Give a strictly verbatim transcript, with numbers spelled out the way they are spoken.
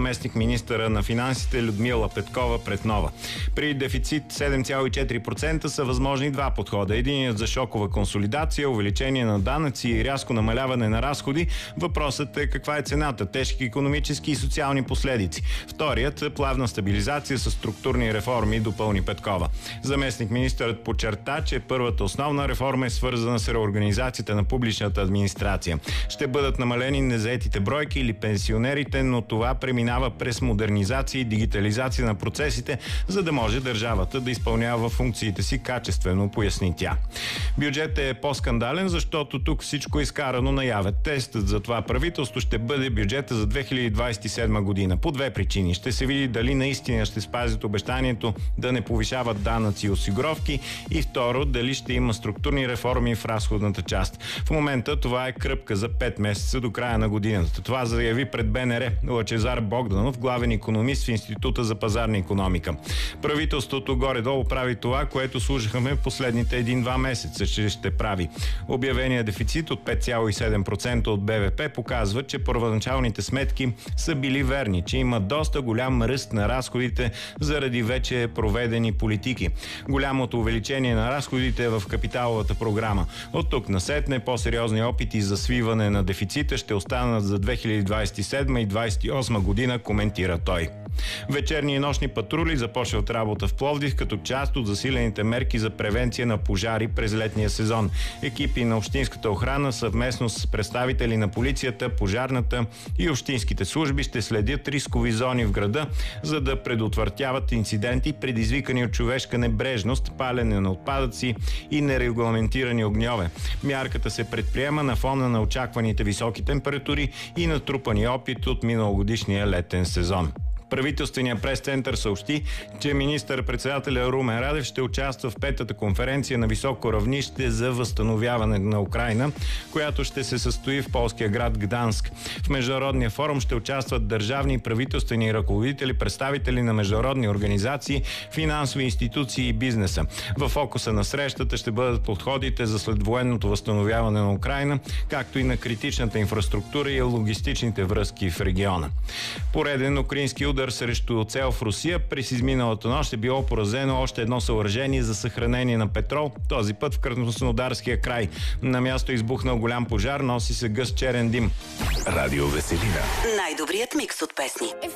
заместник министъра на финансите Людмила Петкова пред Нова. При дефицит седем цяло и четири процента са възможни два подхода. Единият за шокова консолидация, увеличение на данъци и рязко намаляване на разходи. Въпросът е каква е цената, тежки икономически и социални последици. Вторият – плавна стабилизация с структурни реформи, допълни Петкова. Заместник министърът подчерта, че първата основна реформа е свързана с реорганизацията на публичната администрация. Ще бъдат намалени незаетите бройки или пенсионерите, но това преминава през модернизация и дигитализация на процесите, за да може държавата да изпълнява функциите си качествено, поясни тя. Бюджетът е по-скандален, защото тук всичко е изкарано наяве. Тестът за това правителство ще бъде бюджета за две хиляди двадесет и седма година. По две причини. Ще се види дали наистина ще спазят обещанието да не повишават данъци и осигуровки и второ, дали ще има структурни реформи в разходната част. В момента това е кръпка за пет месеца до края на годината. Това заяви пред БНР Лъчезар Богданов, главен икономист в Института за пазарна икономика. Правителството горе-долу прави това, което слушахме в последните един-два месеца, че ще прави. Обявеният дефицит от пет цяло и седем процента от БВП показва, че първоначалните сметки са били верни, че има доста голям ръст на разходите заради вече проведени политики. Голямото увеличение на разходите е в капиталовата програма. От тук насетне по-сериозни опити за свиване на дефицита ще останат за две хиляди двадесет и седма и двадесет и осма година, коментира той. Вечерни и нощни патрули започват работа в Пловдив като част от засилените мерки за превенция на пожари през летния сезон. Екипи на общинската охрана съвместно с представители на полицията, пожарната и общинските служби ще следят рискови зони в града, за да предотвратяват инциденти, предизвикани от човешка небрежност, палене на отпадъци и нерегламентирани огньове. Мярката се предприема на фона на очакваните високи температури и натрупани опит от миналогодишния летен сезон. Правителственият прес-център съобщи, че министър-председателя Румен Радев ще участва в петата конференция на високо равнище за възстановяване на Украйна, която ще се състои в полския град Гданск. В международния форум ще участват държавни и правителствени ръководители, представители на международни организации, финансови институции и бизнеса. В фокуса на срещата ще бъдат подходите за следвоенното възстановяване на Украйна, както и на критичната инфраструктура и логистичните връзки в региона. Пореден украински удар срещу цел в Русия. През изминалата нощ е било поразено още едно съоръжение за съхранение на петрол, този път в Краснодарския край. На място избухнал голям пожар, носи се гъст черен дим. Радио Веселина. Най-добрият микс от песни.